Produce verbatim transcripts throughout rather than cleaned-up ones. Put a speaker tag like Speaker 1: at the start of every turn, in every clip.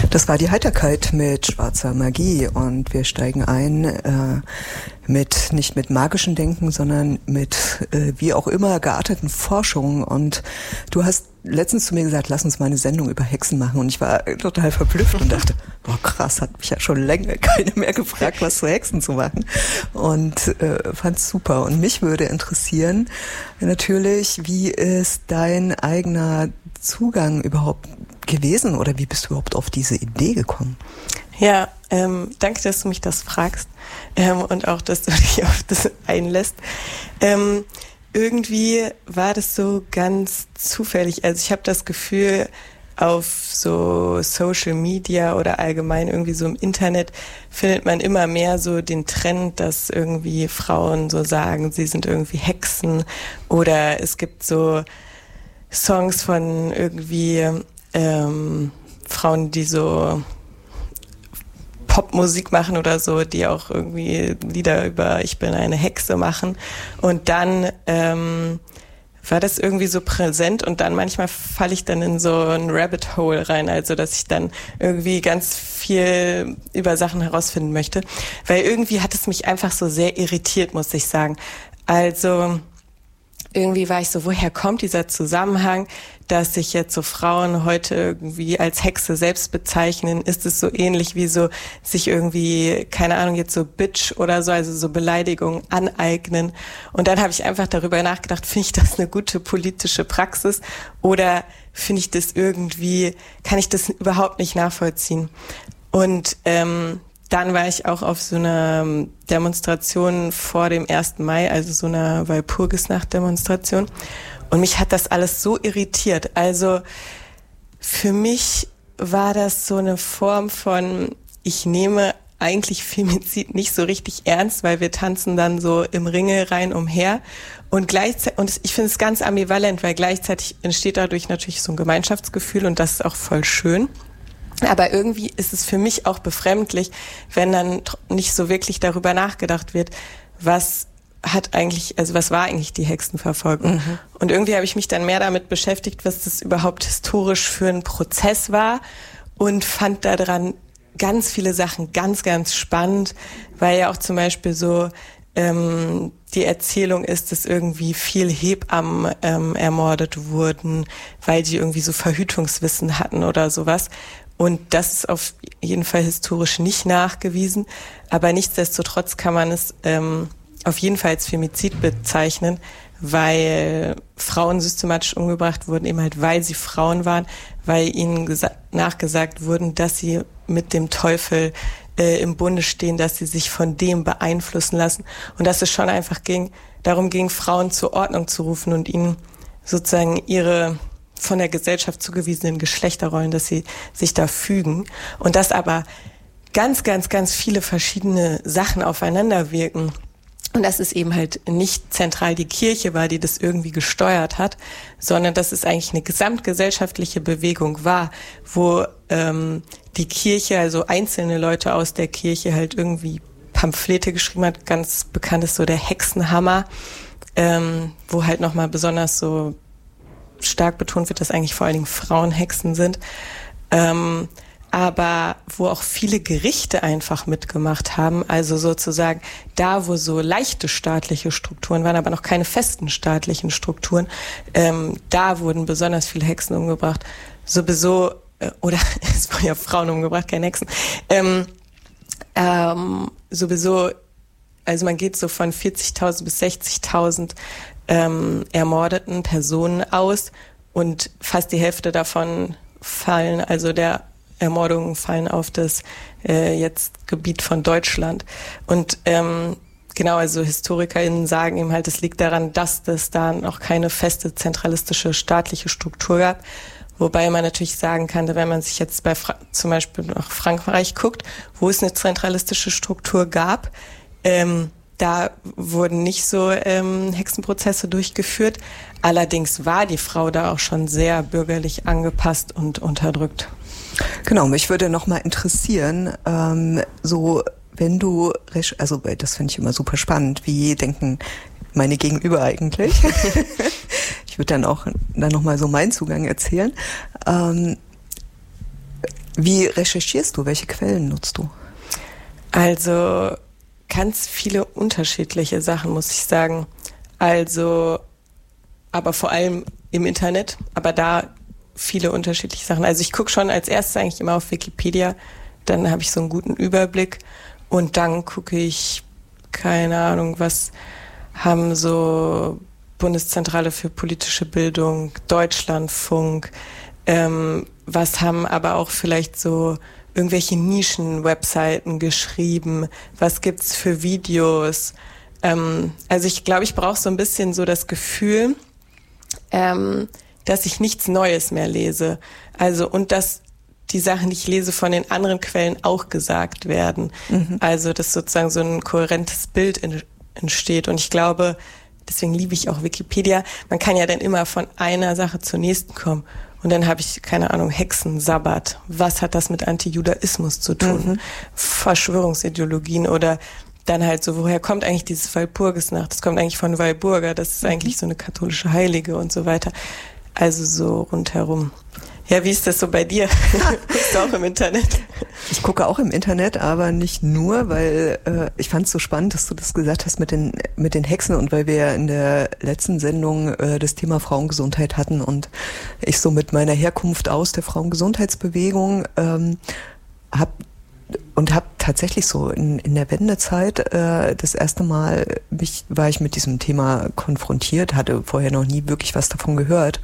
Speaker 1: Das war die Heiterkeit mit schwarzer Magie und wir steigen ein äh, mit nicht mit magischem Denken, sondern mit äh, wie auch immer gearteten Forschungen. Und du hast letztens zu mir gesagt, lass uns mal eine Sendung über Hexen machen, und ich war total verblüfft und dachte, boah krass, hat mich ja schon länger keiner mehr gefragt, was zu Hexen zu machen, und äh, fand's super. Und mich würde interessieren natürlich, wie ist dein eigener Zugang überhaupt gewesen, oder wie bist du überhaupt auf diese Idee gekommen?
Speaker 2: Ja, ähm, danke, dass du mich das fragst, ähm, und auch, dass du dich auf das einlässt. Ähm, irgendwie war das so ganz zufällig. Also ich habe das Gefühl, auf so Social Media oder allgemein irgendwie so im Internet findet man immer mehr so den Trend, dass irgendwie Frauen so sagen, sie sind irgendwie Hexen, oder es gibt so Songs von irgendwie ähm, Frauen, die so Popmusik machen oder so, die auch irgendwie Lieder über ich bin eine Hexe machen. Und dann ähm, war das irgendwie so präsent, und dann manchmal falle ich dann in so ein Rabbit Hole rein, also dass ich dann irgendwie ganz viel über Sachen herausfinden möchte, weil irgendwie hat es mich einfach so sehr irritiert, muss ich sagen. Also irgendwie war ich so, woher kommt dieser Zusammenhang, dass sich jetzt so Frauen heute irgendwie als Hexe selbst bezeichnen? Ist es so ähnlich wie so sich irgendwie, keine Ahnung, jetzt so Bitch oder so, also so Beleidigungen aneignen? Und dann habe ich einfach darüber nachgedacht, finde ich das eine gute politische Praxis, oder finde ich das irgendwie, kann ich das überhaupt nicht nachvollziehen? Und ähm, dann war ich auch auf so einer Demonstration vor dem ersten Mai, also so einer Walpurgisnacht-Demonstration. Und mich hat das alles so irritiert. Also für mich war das so eine Form von, ich nehme eigentlich Femizid nicht so richtig ernst, weil wir tanzen dann so im Ringe rein umher. Und gleichzeitig, und ich finde es ganz ambivalent, weil gleichzeitig entsteht dadurch natürlich so ein Gemeinschaftsgefühl, und das ist auch voll schön. Aber irgendwie ist es für mich auch befremdlich, wenn dann nicht so wirklich darüber nachgedacht wird, was hat eigentlich, also was war eigentlich die Hexenverfolgung? Mhm. Und irgendwie habe ich mich dann mehr damit beschäftigt, was das überhaupt historisch für ein Prozess war, und fand daran ganz viele Sachen ganz, ganz spannend, weil ja auch zum Beispiel so ähm, die Erzählung ist, dass irgendwie viel Hebammen ähm, ermordet wurden, weil die irgendwie so Verhütungswissen hatten oder sowas. Und das ist auf jeden Fall historisch nicht nachgewiesen, aber nichtsdestotrotz kann man es ähm, auf jeden Fall als Femizid bezeichnen, weil Frauen systematisch umgebracht wurden, eben halt weil sie Frauen waren, weil ihnen gesa- nachgesagt wurden, dass sie mit dem Teufel äh, im Bunde stehen, dass sie sich von dem beeinflussen lassen, und dass es schon einfach ging, darum ging, Frauen zur Ordnung zu rufen und ihnen sozusagen ihre von der Gesellschaft zugewiesenen Geschlechterrollen, dass sie sich da fügen, und dass aber ganz, ganz, ganz viele verschiedene Sachen aufeinander wirken. Und dass es eben halt nicht zentral die Kirche war, die das irgendwie gesteuert hat, sondern dass es eigentlich eine gesamtgesellschaftliche Bewegung war, wo ähm, die Kirche, also einzelne Leute aus der Kirche halt irgendwie Pamphlete geschrieben hat. Ganz bekannt ist so der Hexenhammer, ähm, wo halt nochmal besonders so stark betont wird, dass eigentlich vor allen Dingen Frauen Hexen sind, ähm, aber wo auch viele Gerichte einfach mitgemacht haben, also sozusagen da, wo so leichte staatliche Strukturen waren, aber noch keine festen staatlichen Strukturen, ähm, da wurden besonders viele Hexen umgebracht, sowieso, äh, oder es wurden ja Frauen umgebracht, keine Hexen, ähm, ähm, sowieso, also man geht so von vierzigtausend bis sechzigtausend Ähm, ermordeten Personen aus, und fast die Hälfte davon fallen, also der Ermordungen fallen auf das äh, jetzt Gebiet von Deutschland. Und ähm, genau, also HistorikerInnen sagen eben halt, es liegt daran, dass es da noch keine feste zentralistische staatliche Struktur gab. Wobei man natürlich sagen kann, wenn man sich jetzt bei Fra- zum Beispiel nach Frankreich guckt, wo es eine zentralistische Struktur gab, ähm, da wurden nicht so ähm, Hexenprozesse durchgeführt. Allerdings war die Frau da auch schon sehr bürgerlich angepasst und unterdrückt.
Speaker 1: Genau, mich würde noch mal interessieren, ähm, so wenn du, also das finde ich immer super spannend, wie denken meine Gegenüber eigentlich? Ich würde dann auch dann noch mal so meinen Zugang erzählen. Ähm, Wie recherchierst du? Welche Quellen nutzt du?
Speaker 2: Also ganz viele unterschiedliche Sachen, muss ich sagen. Also, aber vor allem im Internet, aber da viele unterschiedliche Sachen. Also ich gucke schon als erstes eigentlich immer auf Wikipedia, dann habe ich so einen guten Überblick und dann gucke ich, keine Ahnung, was haben so Bundeszentrale für politische Bildung, Deutschlandfunk, ähm, was haben aber auch vielleicht so irgendwelche Nischen-Webseiten geschrieben, was gibt's für Videos. Ähm, also ich glaube, ich brauche so ein bisschen so das Gefühl, ähm, dass ich nichts Neues mehr lese. Also und dass die Sachen, die ich lese, von den anderen Quellen auch gesagt werden. Mhm. Also dass sozusagen so ein kohärentes Bild in, entsteht. Und ich glaube, deswegen liebe ich auch Wikipedia. Man kann ja dann immer von einer Sache zur nächsten kommen. Und dann habe ich, keine Ahnung, Hexensabbat. Was hat das mit Antijudaismus zu tun? Mhm. Verschwörungsideologien oder dann halt so, woher kommt eigentlich dieses Walpurgisnacht? Das kommt eigentlich von Walburga, das ist mhm. eigentlich so eine katholische Heilige und so weiter. Also so rundherum. Ja, wie ist das so bei dir? Guckst du auch im Internet?
Speaker 1: Ich gucke auch im Internet, aber nicht nur, weil äh, ich fand es so spannend, dass du das gesagt hast mit den mit den Hexen und weil wir ja in der letzten Sendung äh, das Thema Frauengesundheit hatten und ich so mit meiner Herkunft aus der Frauengesundheitsbewegung ähm, habe und habe tatsächlich so in, in der Wendezeit äh, das erste Mal mich, war ich mit diesem Thema konfrontiert, hatte vorher noch nie wirklich was davon gehört.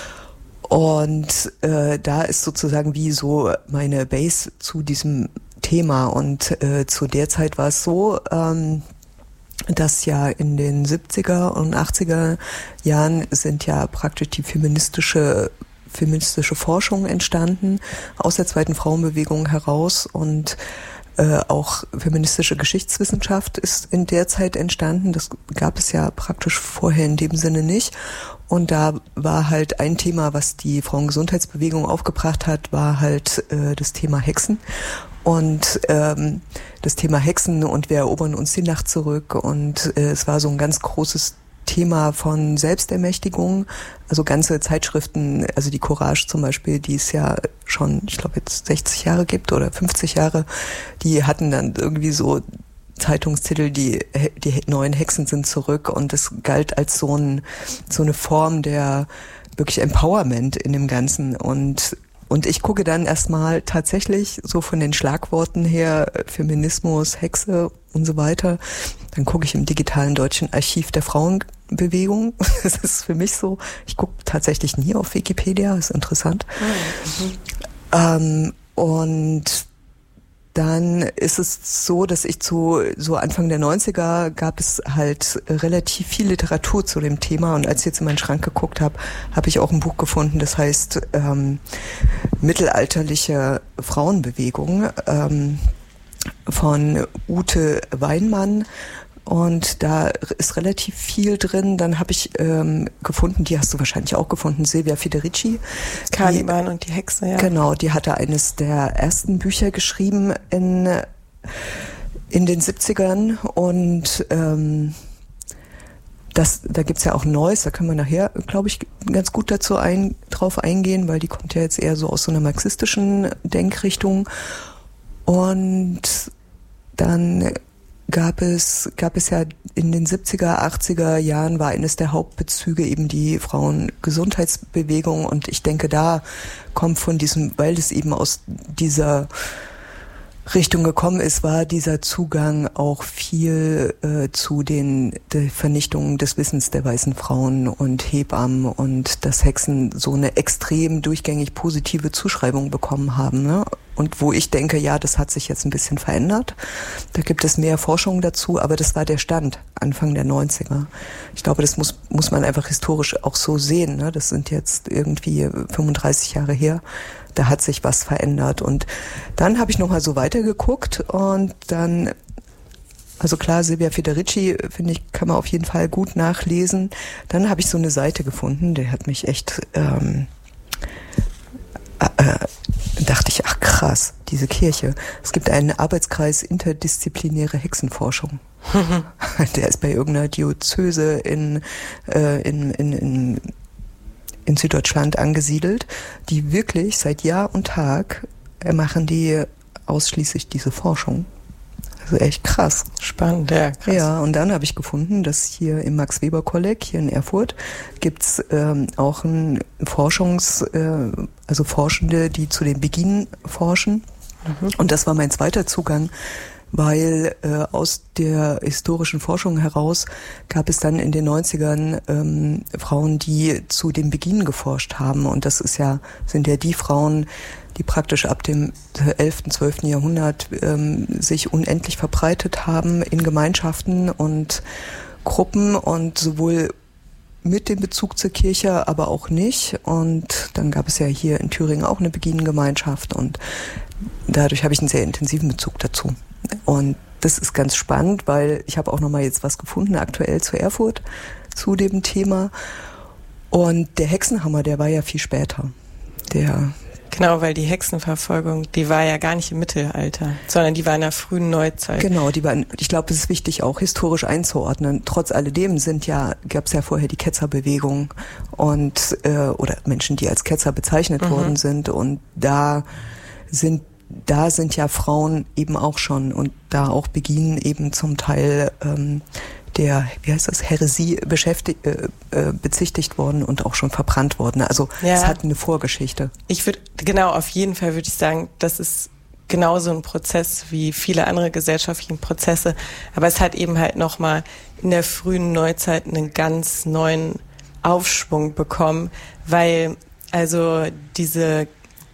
Speaker 1: Und äh, da ist sozusagen wie so meine Base zu diesem Thema. Und äh, zu der Zeit war es so, ähm, dass ja in den siebziger und achtziger Jahren sind ja praktisch die feministische feministische Forschung entstanden, aus der zweiten Frauenbewegung heraus und äh, auch feministische Geschichtswissenschaft ist in der Zeit entstanden. Das gab es ja praktisch vorher in dem Sinne nicht. Und da war halt ein Thema, was die Frauengesundheitsbewegung aufgebracht hat, war halt äh, das Thema Hexen. Und ähm, das Thema Hexen und wir erobern uns die Nacht zurück. Und äh, es war so ein ganz großes Thema von Selbstermächtigung, also ganze Zeitschriften, also die Courage zum Beispiel, die es ja schon, ich glaube jetzt sechzig Jahre gibt oder fünfzig Jahre, die hatten dann irgendwie so Zeitungstitel, die die neuen Hexen sind zurück und das galt als so ein so eine Form der wirklich Empowerment in dem Ganzen und Und ich gucke dann erstmal tatsächlich so von den Schlagworten her, Feminismus, Hexe und so weiter. Dann gucke ich im digitalen deutschen Archiv der Frauenbewegung. Das ist für mich so, ich gucke tatsächlich nie auf Wikipedia, ist interessant. Mhm. Ähm, und dann ist es so, dass ich zu so Anfang der neunziger gab es halt relativ viel Literatur zu dem Thema und als ich jetzt in meinen Schrank geguckt habe, habe ich auch ein Buch gefunden, das heißt ähm, Mittelalterliche Frauenbewegung ähm, von Ute Weinmann. Und da ist relativ viel drin. Dann habe ich ähm, gefunden, die hast du wahrscheinlich auch gefunden, Silvia Federici.
Speaker 2: Caliban und die Hexe, ja.
Speaker 1: Genau, die hatte eines der ersten Bücher geschrieben in, in den siebzigern. Und ähm, das, da gibt's ja auch Neues, da können wir nachher, glaube ich, ganz gut dazu ein, drauf eingehen, weil die kommt ja jetzt eher so aus so einer marxistischen Denkrichtung. Und dann gab es, gab es ja in den siebziger, achtziger Jahren war eines der Hauptbezüge eben die Frauengesundheitsbewegung und ich denke, da kommt von diesem, weil es eben aus dieser Richtung gekommen ist, war dieser Zugang auch viel äh, zu den der Vernichtungen des Wissens der weißen Frauen und Hebammen und dass Hexen so eine extrem durchgängig positive Zuschreibung bekommen haben, ne? Und wo ich denke, ja, das hat sich jetzt ein bisschen verändert. Da gibt es mehr Forschung dazu, aber das war der Stand Anfang der neunziger. Ich glaube, das muss muss man einfach historisch auch so sehen, ne? Das sind jetzt irgendwie fünfunddreißig Jahre her. Da hat sich was verändert. Und dann habe ich nochmal so weitergeguckt und dann, also klar, Silvia Federici, finde ich, kann man auf jeden Fall gut nachlesen. Dann habe ich so eine Seite gefunden, die hat mich echt, ähm, äh, dachte ich, ach krass, diese Kirche. Es gibt einen Arbeitskreis interdisziplinäre Hexenforschung. Der ist bei irgendeiner Diözese in, äh, in, in, in in Süddeutschland angesiedelt, die wirklich seit Jahr und Tag machen die ausschließlich diese Forschung. Also echt krass.
Speaker 2: Spannend, ja, krass.
Speaker 1: Ja, und dann habe ich gefunden, dass hier im Max-Weber-Kolleg hier in Erfurt gibt's ähm, auch ein Forschungs-, äh, also Forschende, die zu den Beginen forschen. Mhm. Und das war mein zweiter Zugang, weil äh, aus der historischen Forschung heraus gab es dann in den neunzigern ähm, Frauen, die zu den Beginen geforscht haben. Und das ist ja, sind ja die Frauen, die praktisch ab dem elften, zwölften Jahrhundert ähm, sich unendlich verbreitet haben in Gemeinschaften und Gruppen und sowohl mit dem Bezug zur Kirche, aber auch nicht. Und dann gab es ja hier in Thüringen auch eine Beginengemeinschaft und dadurch habe ich einen sehr intensiven Bezug dazu. Und das ist ganz spannend, weil ich habe auch nochmal jetzt was gefunden, aktuell zu Erfurt, zu dem Thema. Und der Hexenhammer, der war ja viel später. Der
Speaker 2: Genau, weil die Hexenverfolgung, die war ja gar nicht im Mittelalter, sondern die war in der frühen Neuzeit.
Speaker 1: Genau, die war, ich glaube, es ist wichtig, auch historisch einzuordnen. Trotz alledem sind ja, gab es ja vorher die Ketzerbewegung und äh, oder Menschen, die als Ketzer bezeichnet mhm. worden sind. Und da sind da sind ja Frauen eben auch schon und da auch Beginen eben zum Teil ähm, der, wie heißt das, Häresie beschäftigt, äh, äh, bezichtigt worden und auch schon verbrannt worden. Also
Speaker 2: ja.
Speaker 1: Es hat eine Vorgeschichte.
Speaker 2: Ich würde, genau, auf jeden Fall würde ich sagen, das ist genauso ein Prozess wie viele andere gesellschaftlichen Prozesse. Aber es hat eben halt nochmal in der frühen Neuzeit einen ganz neuen Aufschwung bekommen, weil also diese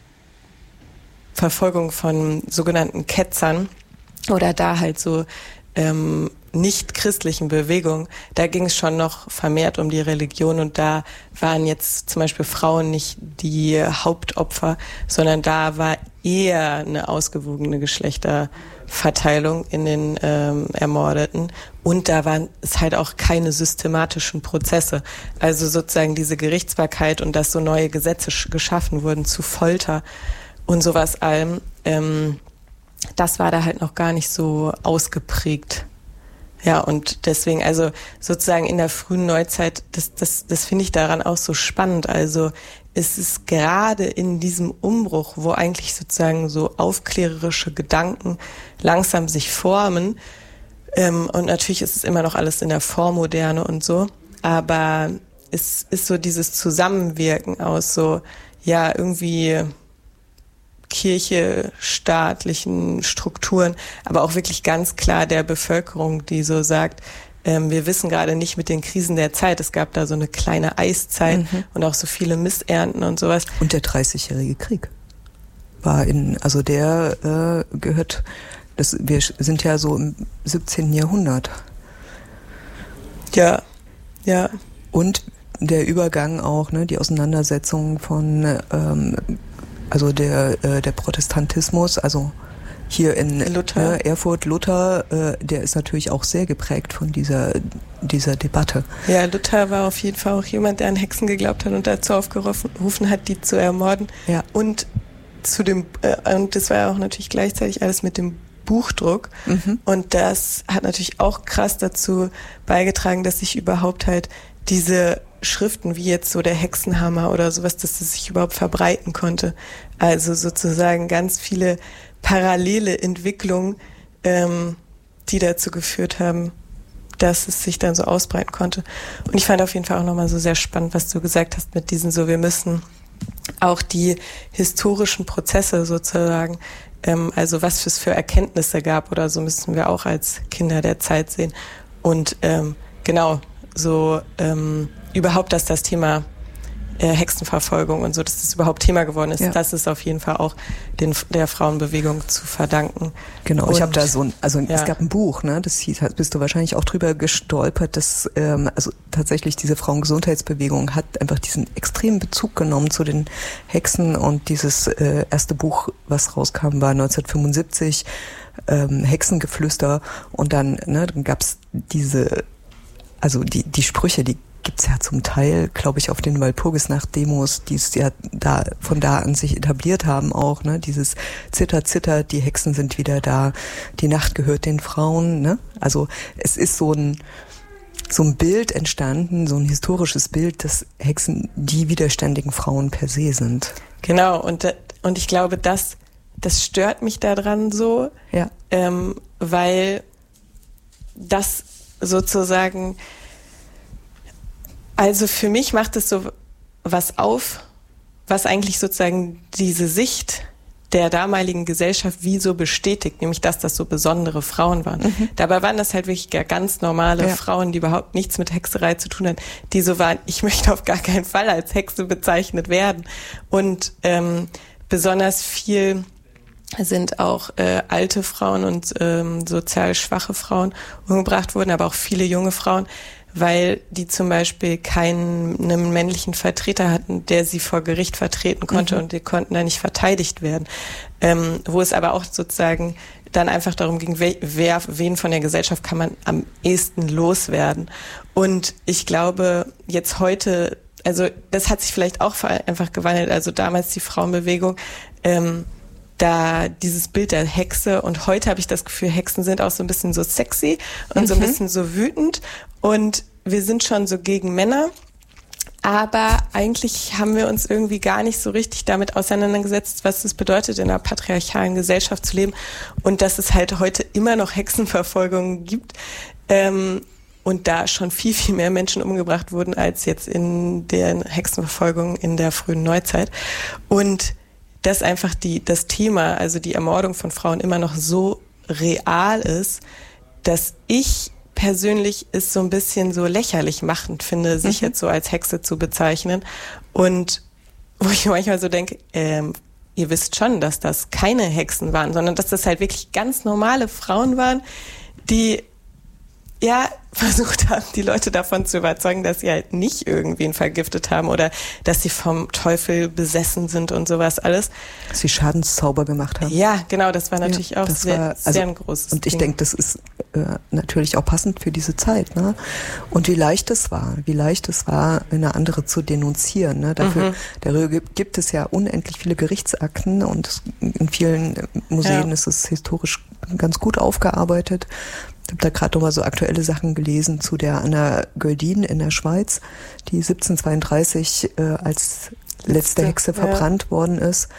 Speaker 2: Verfolgung von sogenannten Ketzern oder da halt so ähm, nicht christlichen Bewegungen, da ging es schon noch vermehrt um die Religion und da waren jetzt zum Beispiel Frauen nicht die Hauptopfer, sondern da war eher eine ausgewogene Geschlechterverteilung in den ähm, Ermordeten und da waren es halt auch keine systematischen Prozesse. Also sozusagen diese Gerichtsbarkeit und dass so neue Gesetze sch- geschaffen wurden zu Folter und sowas allem, ähm, das war da halt noch gar nicht so ausgeprägt. Ja, und deswegen, also sozusagen in der frühen Neuzeit, das, das, das finde ich daran auch so spannend. Also es ist gerade in diesem Umbruch, wo eigentlich sozusagen so aufklärerische Gedanken langsam sich formen, ähm, und natürlich ist es immer noch alles in der Vormoderne und so, aber es ist so dieses Zusammenwirken aus so, ja, irgendwie Kirche, staatlichen Strukturen, aber auch wirklich ganz klar der Bevölkerung, die so sagt, ähm, wir wissen gerade nicht mit den Krisen der Zeit, es gab da so eine kleine Eiszeit mhm. und auch so viele Missernten und sowas.
Speaker 1: Und der dreißigjährige Krieg war in, also der äh, gehört, das, wir sind ja so im siebzehnten Jahrhundert.
Speaker 2: Ja, ja.
Speaker 1: Und der Übergang auch, ne, die Auseinandersetzung von ähm, also der äh, der Protestantismus, also hier in
Speaker 2: Luther.
Speaker 1: Äh, Erfurt, Luther, äh, der ist natürlich auch sehr geprägt von dieser dieser Debatte.
Speaker 2: Ja, Luther war auf jeden Fall auch jemand, der an Hexen geglaubt hat und dazu aufgerufen hat, die zu ermorden.
Speaker 1: Ja.
Speaker 2: Und zu dem äh, und das war ja auch natürlich gleichzeitig alles mit dem Buchdruck. Mhm. Und das hat natürlich auch krass dazu beigetragen, dass sich überhaupt halt diese Schriften wie jetzt so der Hexenhammer oder sowas, dass das sich überhaupt verbreiten konnte. Also sozusagen ganz viele parallele Entwicklungen, ähm, die dazu geführt haben, dass es sich dann so ausbreiten konnte. Und ich fand auf jeden Fall auch nochmal so sehr spannend, was du gesagt hast mit diesen so, wir müssen auch die historischen Prozesse sozusagen, ähm, also was es für Erkenntnisse gab oder so, müssen wir auch als Kinder der Zeit sehen. Und ähm, genau, so ähm, überhaupt, dass das Thema äh, Hexenverfolgung und so, dass das überhaupt Thema geworden ist, ja. Das ist auf jeden Fall auch den, der Frauenbewegung zu verdanken.
Speaker 1: Genau, und ich habe da so ein, also
Speaker 2: ja.
Speaker 1: es gab ein Buch, ne, das hieß, bist du wahrscheinlich auch drüber gestolpert, dass ähm, also tatsächlich diese Frauengesundheitsbewegung hat einfach diesen extremen Bezug genommen zu den Hexen und dieses äh, erste Buch, was rauskam, war neunzehnhundertfünfundsiebzig, ähm, Hexengeflüster und dann, ne, dann gab's diese Also die die Sprüche, die gibt's ja zum Teil, glaube ich, auf den Walpurgisnacht-Demos, die es ja da von da an sich etabliert haben auch, ne, dieses Zitter, Zitter, die Hexen sind wieder da, die Nacht gehört den Frauen, ne? Also es ist so ein so ein Bild entstanden, so ein historisches Bild, dass Hexen die widerständigen Frauen per se sind.
Speaker 2: Genau, und und ich glaube, das das stört mich daran so,
Speaker 1: ja.
Speaker 2: ähm, weil das sozusagen, also für mich macht es so was auf, was eigentlich sozusagen diese Sicht der damaligen Gesellschaft wie so bestätigt, nämlich dass das so besondere Frauen waren. Mhm. Dabei waren das halt wirklich ganz normale ja. Frauen, die überhaupt nichts mit Hexerei zu tun hatten, die so waren, ich möchte auf gar keinen Fall als Hexe bezeichnet werden. Und ähm, besonders viel sind auch äh, alte Frauen und ähm, sozial schwache Frauen umgebracht worden, aber auch viele junge Frauen, weil die zum Beispiel keinen einen männlichen Vertreter hatten, der sie vor Gericht vertreten konnte mhm. und die konnten da nicht verteidigt werden. Ähm, wo es aber auch sozusagen dann einfach darum ging, wer, wer, wen von der Gesellschaft kann man am ehesten loswerden. Und ich glaube, jetzt heute, also das hat sich vielleicht auch einfach gewandelt, also damals die Frauenbewegung, ähm, da dieses Bild der Hexe, und heute habe ich das Gefühl, Hexen sind auch so ein bisschen so sexy und mhm. so ein bisschen so wütend, und wir sind schon so gegen Männer, aber eigentlich haben wir uns irgendwie gar nicht so richtig damit auseinandergesetzt, was es bedeutet, in einer patriarchalen Gesellschaft zu leben, und dass es halt heute immer noch Hexenverfolgungen gibt, ähm, und da schon viel, viel mehr Menschen umgebracht wurden als jetzt in den Hexenverfolgungen in der frühen Neuzeit. Und dass einfach die, das Thema, also die Ermordung von Frauen, immer noch so real ist, dass ich persönlich es so ein bisschen so lächerlich machend finde, sich mhm. jetzt so als Hexe zu bezeichnen. Und wo ich manchmal so denke, ähm, ihr wisst schon, dass das keine Hexen waren, sondern dass das halt wirklich ganz normale Frauen waren, die ja versucht haben, die Leute davon zu überzeugen, dass sie halt nicht irgendwen vergiftet haben oder dass sie vom Teufel besessen sind und sowas alles.
Speaker 1: Dass sie Schadenszauber gemacht haben.
Speaker 2: Ja, genau, das war natürlich ja, auch sehr, war, also, sehr ein großes
Speaker 1: Und ich
Speaker 2: Ding.
Speaker 1: denke, das ist äh, natürlich auch passend für diese Zeit, ne? Und wie leicht es war, wie leicht es war, eine andere zu denunzieren, ne? Dafür, mhm. darüber gibt es ja unendlich viele Gerichtsakten, und in vielen Museen ja. ist es historisch ganz gut aufgearbeitet. Ich habe da gerade noch mal so aktuelle Sachen gelesen zu der Anna Göldin in der Schweiz, die siebzehnhundertzweiunddreißig äh, als letzte, letzte Hexe ja. verbrannt worden ist.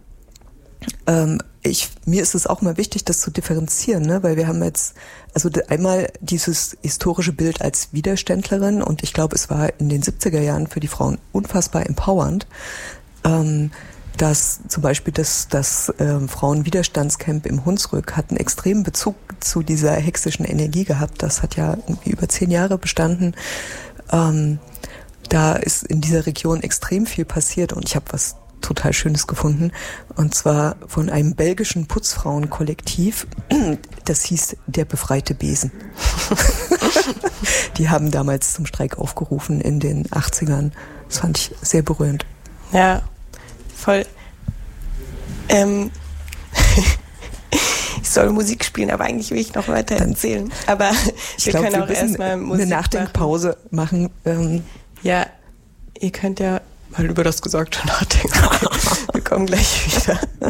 Speaker 1: Ähm, ich, mir ist es auch mal wichtig, das zu differenzieren, ne? Weil wir haben jetzt also einmal dieses historische Bild als Widerständlerin, und ich glaube, es war in den siebziger Jahren für die Frauen unfassbar empowernd, ähm, dass zum Beispiel das, das äh, Frauenwiderstandscamp im Hunsrück hat einen extremen Bezug zu dieser hexischen Energie gehabt. Das hat ja irgendwie über zehn Jahre bestanden. Ähm, da ist in dieser Region extrem viel passiert, und ich habe was total Schönes gefunden, und zwar von einem belgischen Putzfrauenkollektiv, das hieß Der befreite Besen. Die haben damals zum Streik aufgerufen in den achtzigern. Das fand ich sehr berührend.
Speaker 2: Ja, voll. Ähm, ich soll Musik spielen, aber eigentlich will ich noch weiter Dann, erzählen. Aber wir glaub, können wir auch erstmal Musik
Speaker 1: eine Nachdenkpause machen. machen. Ähm.
Speaker 2: Ja, ihr könnt ja mal über das Gesagte nachdenken. Wir kommen gleich wieder.